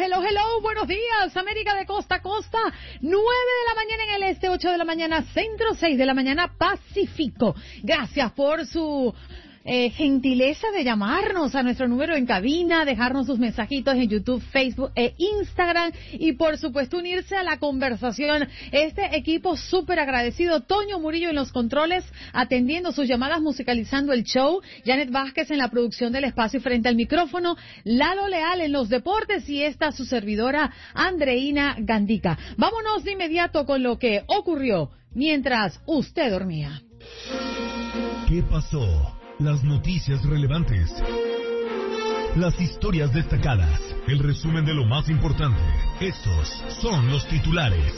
hello, buenos días, América de costa a costa, 9 de la mañana en el este, 8 de la mañana centro, 6 de la mañana pacífico. Gracias por su gentileza de llamarnos a nuestro número en cabina, dejarnos sus mensajitos en YouTube, Facebook e Instagram y por supuesto unirse a la conversación. Este equipo súper agradecido, Toño Murillo en los controles, atendiendo sus llamadas, musicalizando el show, Janet Vázquez en la producción del espacio y frente al micrófono, Lalo Leal en los deportes y esta su servidora Andreina Gandica. Vámonos de inmediato con lo que ocurrió mientras usted dormía. ¿Qué pasó? Las noticias relevantes, las historias destacadas, el resumen de lo más importante. Estos son los titulares.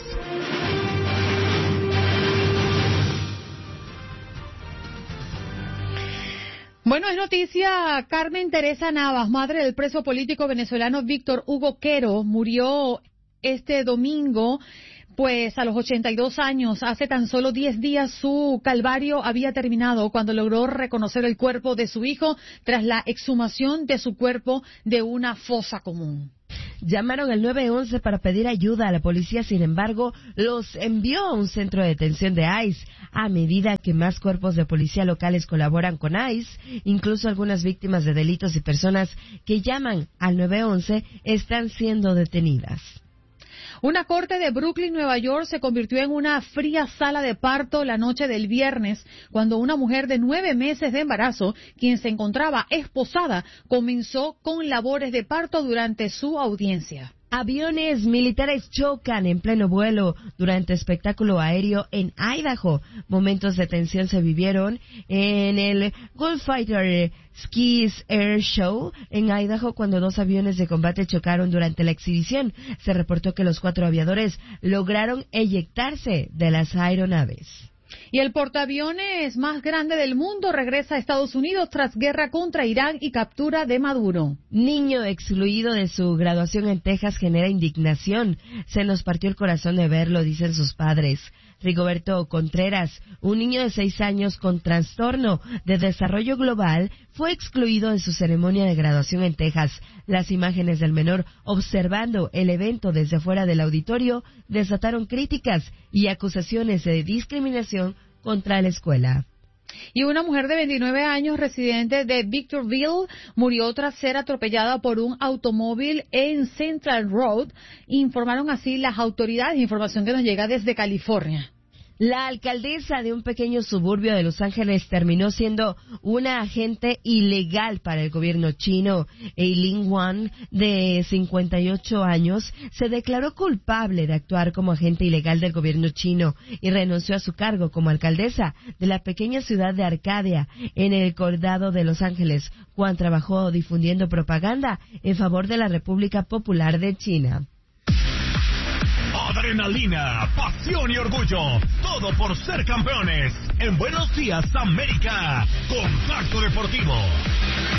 Bueno, es noticia, Carmen Teresa Navas, madre del preso político venezolano Víctor Hugo Quero, murió este domingo. Pues a los 82 años, hace tan solo 10 días, su calvario había terminado cuando logró reconocer el cuerpo de su hijo tras la exhumación de su cuerpo de una fosa común. Llamaron al 911 para pedir ayuda a la policía, sin embargo, los envió a un centro de detención de ICE. A medida que más cuerpos de policía locales colaboran con ICE, incluso algunas víctimas de delitos y personas que llaman al 911 están siendo detenidas. Una corte de Brooklyn, Nueva York, se convirtió en una fría sala de parto la noche del viernes, cuando una mujer de 9 meses de embarazo, quien se encontraba esposada, comenzó con labores de parto durante su audiencia. Aviones militares chocan en pleno vuelo durante espectáculo aéreo en Idaho. Momentos de tensión se vivieron en el Gulfstream Ski Air Show en Idaho cuando 2 aviones de combate chocaron durante la exhibición. Se reportó que los 4 aviadores lograron eyectarse de las aeronaves. Y el portaaviones más grande del mundo regresa a Estados Unidos tras guerra contra Irán y captura de Maduro. Niño excluido de su graduación en Texas genera indignación. Se nos partió el corazón de verlo, dicen sus padres. Rigoberto Contreras, un niño de 6 años con trastorno de desarrollo global, fue excluido de su ceremonia de graduación en Texas. Las imágenes del menor observando el evento desde fuera del auditorio desataron críticas y acusaciones de discriminación contra la escuela. Y una mujer de 29 años, residente de Victorville, murió tras ser atropellada por un automóvil en Central Road, informaron así las autoridades, información que nos llega desde California. La alcaldesa de un pequeño suburbio de Los Ángeles terminó siendo una agente ilegal para el gobierno chino. Eileen Wang, de 58 años, se declaró culpable de actuar como agente ilegal del gobierno chino y renunció a su cargo como alcaldesa de la pequeña ciudad de Arcadia, en el condado de Los Ángeles. Wang trabajó difundiendo propaganda en favor de la República Popular de China. Adrenalina, pasión y orgullo, todo por ser campeones. En Buenos Días, América, Contacto Deportivo.